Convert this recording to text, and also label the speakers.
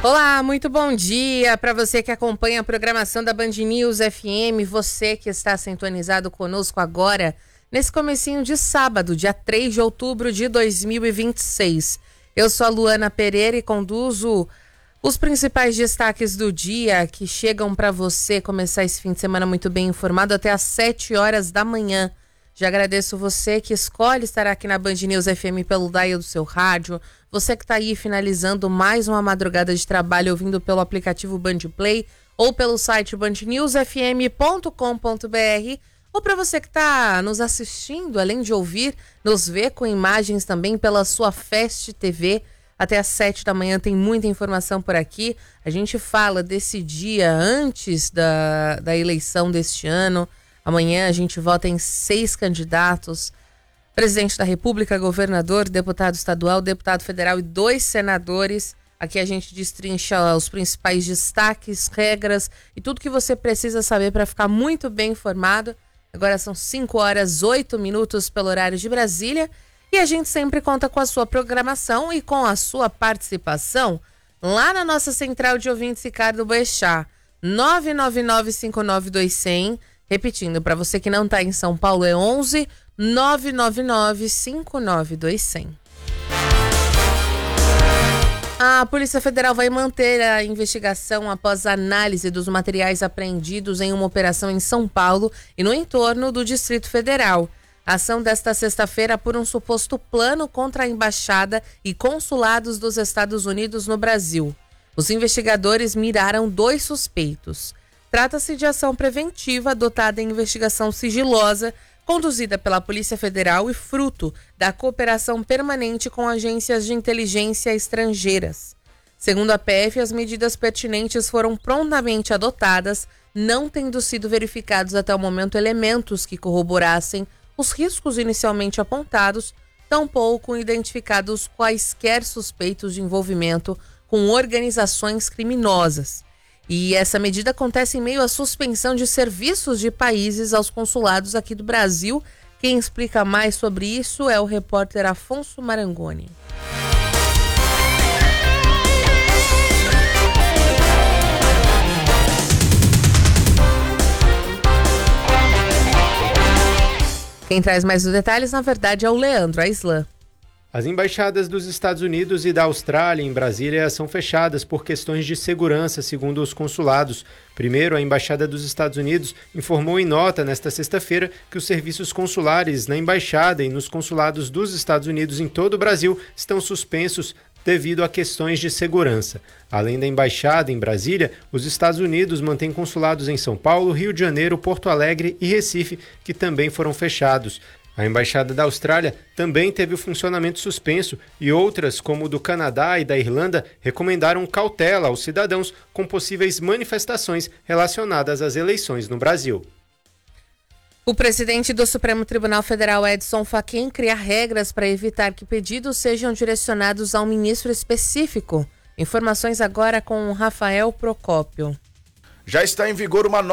Speaker 1: Olá, muito bom dia para você que acompanha a programação da Band News FM, você que está sintonizado conosco agora, nesse comecinho de sábado, dia 3 de outubro de 2026. Eu sou a Luana Pereira e conduzo os principais destaques do dia que chegam para você começar esse fim de semana muito bem informado até às 7 horas da manhã. Já agradeço você que escolhe estar aqui na Band News FM pelo dial do seu rádio, você que está aí finalizando mais uma madrugada de trabalho ouvindo pelo aplicativo Band Play ou pelo site bandnewsfm.com.br, ou para você que está nos assistindo, além de ouvir, nos ver com imagens também pela sua Fest TV. Até às 7 da manhã tem muita informação por aqui. A gente fala desse dia antes da eleição deste ano. Amanhã a gente vota em 6 candidatos: presidente da República, governador, deputado estadual, deputado federal e 2 senadores. Aqui a gente destrincha os principais destaques, regras e tudo que você precisa saber para ficar muito bem informado. Agora são 5 horas 8 minutos pelo horário de Brasília e a gente sempre conta com a sua programação e com a sua participação lá na nossa central de ouvintes Ricardo Boechat, 999-592100. Repetindo, para você que não está em São Paulo, é 11 999-592100. A Polícia Federal vai manter a investigação após a análise dos materiais apreendidos em uma operação em São Paulo e no entorno do Distrito Federal. A ação desta sexta-feira por um suposto plano contra a embaixada e consulados dos Estados Unidos no Brasil. Os investigadores miraram 2 suspeitos. Trata-se de ação preventiva adotada em investigação sigilosa, conduzida pela Polícia Federal e fruto da cooperação permanente com agências de inteligência estrangeiras. Segundo a PF, as medidas pertinentes foram prontamente adotadas, não tendo sido verificados até o momento elementos que corroborassem os riscos inicialmente apontados, tampouco identificados quaisquer suspeitos de envolvimento com organizações criminosas. E essa medida acontece em meio à suspensão de serviços de países aos consulados aqui do Brasil. Quem explica mais sobre isso é o repórter Afonso Marangoni. Quem traz mais os detalhes, na verdade, é o Leandro Aislan.
Speaker 2: As embaixadas dos Estados Unidos e da Austrália em Brasília são fechadas por questões de segurança, segundo os consulados. Primeiro, a Embaixada dos Estados Unidos informou em nota nesta sexta-feira que os serviços consulares na embaixada e nos consulados dos Estados Unidos em todo o Brasil estão suspensos devido a questões de segurança. Além da embaixada em Brasília, os Estados Unidos mantêm consulados em São Paulo, Rio de Janeiro, Porto Alegre e Recife, que também foram fechados. A Embaixada da Austrália também teve o funcionamento suspenso e outras, como o do Canadá e da Irlanda, recomendaram cautela aos cidadãos com possíveis manifestações relacionadas às eleições no Brasil.
Speaker 1: O presidente do Supremo Tribunal Federal, Edson Fachin, cria regras para evitar que pedidos sejam direcionados a um ministro específico. Informações agora com Rafael Procópio.
Speaker 3: Já está em vigor uma